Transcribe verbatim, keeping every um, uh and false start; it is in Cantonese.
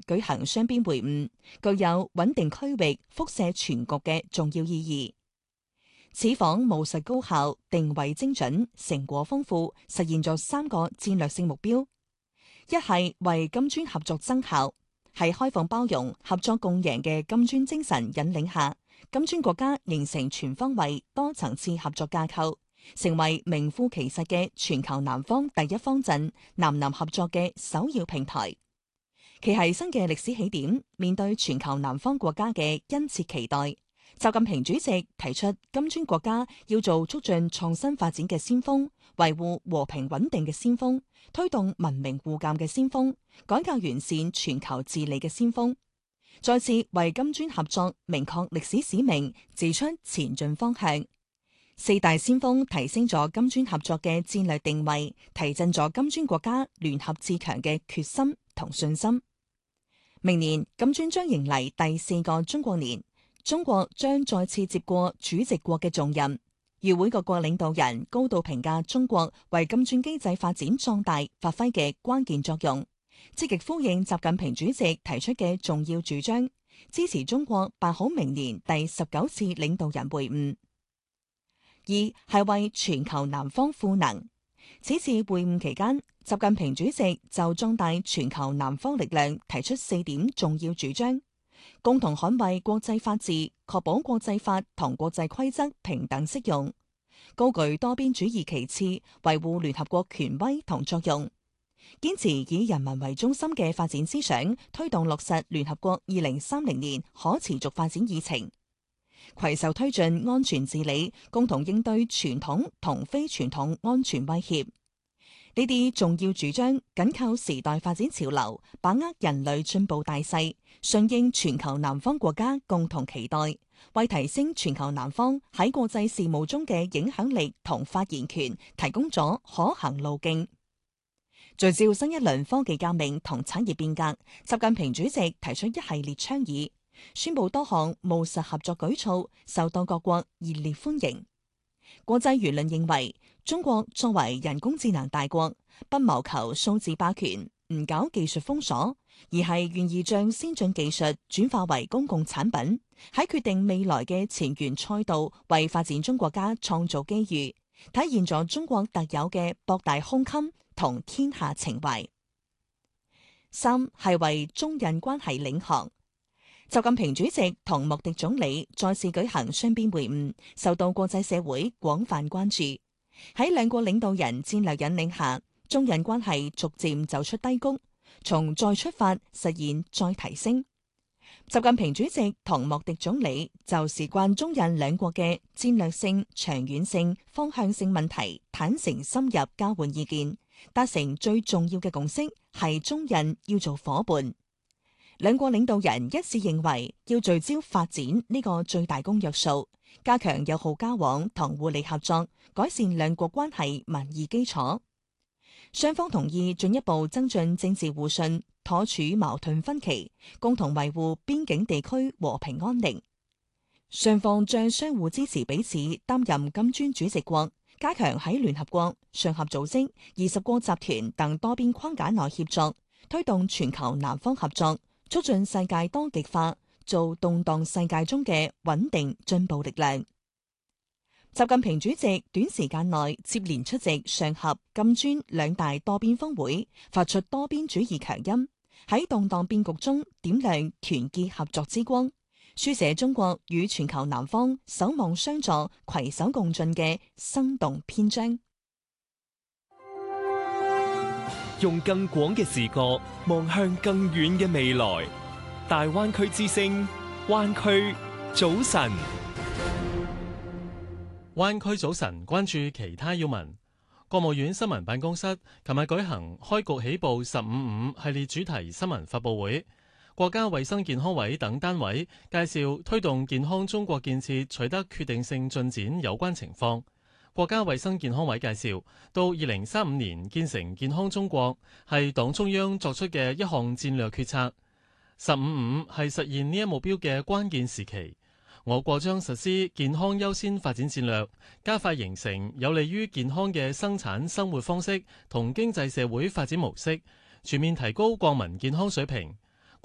舉行雙邊會晤，具有穩定區域、輻射全局嘅重要意義。此訪務實高效、定位精準、成果豐富，實現咗三個戰略性目標：一係為金磚合作增效，喺開放包容、合作共贏嘅金磚精神引領下，金磚國家形成全方位、多層次合作架構，成為名副其實嘅全球南方第一方陣、南南合作嘅首要平台。其係新嘅歷史起點，面對全球南方國家嘅殷切期待，習近平主席提出金磚國家要做促進創新發展嘅先鋒，維護和平穩定嘅先鋒，推動文明互鑒嘅先鋒，改革完善全球治理嘅先鋒，再次為金磚合作明確歷史使命，指出前進方向。四大先鋒提升咗金磚合作嘅戰略定位，提振咗金磚國家聯合自強嘅決心同信心。明年金磚將迎嚟第四個中國年，中國將再次接過主席國嘅重任。與會各國領導人高度評價中國為金磚經濟發展壯大發揮嘅關鍵作用，積極呼應習近平主席提出嘅重要主張，支持中國辦好明年第十九次領導人會晤。二係為全球南方賦能。此次會晤期間，習近平主席就壯大全球南方力量提出四點重要主張：共同捍衛國際法治，確保國際法同國際規則平等適用；高舉多邊主義旗幟，維護聯合國權威同作用；堅持以人民為中心嘅發展思想，推動落實聯合國二零三零年可持續發展議程。攜手推進安全治理，共同應對傳統同非傳統安全威脅。呢啲重要主張緊扣時代發展潮流，把握人類進步大勢，順應全球南方國家共同期待，為提升全球南方喺國際事務中嘅影響力同發言權提供咗可行路徑。聚焦新一輪科技革命同產業變革，習近平主席提出一系列倡議，宣布多項務實合作舉措，受到各國熱烈歡迎。國際輿論認為，中國作為人工智能大國，不謀求數字霸權，唔搞技術封鎖，而係願意將先進技術轉化為公共產品，喺決定未來嘅前沿賽道，為發展中國家創造機遇，體現咗中國特有嘅博大胸襟同天下情懷。三係為中印關係領航。習近平主席同莫迪總理再次舉行雙邊會晤，受到國際社會廣泛關注。喺兩國領導人戰略引領下，中印關係逐漸走出低谷，從再出發實現再提升。習近平主席同莫迪總理就事關中印兩國嘅戰略性、長遠性、方向性問題坦誠深入交換意見，達成最重要嘅共識係中印要做夥伴。兩國領導人一致認為，要聚焦發展呢個最大公約數，加強友好交往同互利合作，改善兩國關係民意基礎。雙方同意進一步增進政治互信，妥處矛盾分歧，共同維護邊境地區和平安寧。雙方將相互支持彼此擔任金磚主席國，加強喺聯合國、上合組織、二十國集團等多邊框架內協作，推動全球南方合作，促進世界多極化，做動盪世界中嘅穩定進步力量。習近平主席短時間內接連出席上合、金磚兩大多邊峰會，發出多邊主義強音，喺動盪變局中點亮團結合作之光，書寫中國與全球南方守望相助、攜手共進嘅生動篇章。 用更廣嘅視角望向更遠嘅未來。大灣區之聲，灣區早晨。 灣區早晨，關注其他要聞。國務院新聞辦公室琴日舉行開局起步十五五系列主題新聞發佈會，國家衛生健康委等單位介紹推動健康中國建設取得決定性進展有關情況。國家衛生健康委介紹，到二零三五年建成健康中國係黨中央作出嘅一項戰略決策。十五五係實現呢一目標嘅關鍵時期。我國將實施健康優先發展戰略，加快形成有利於健康嘅生產生活方式同經濟社會發展模式，全面提高國民健康水平，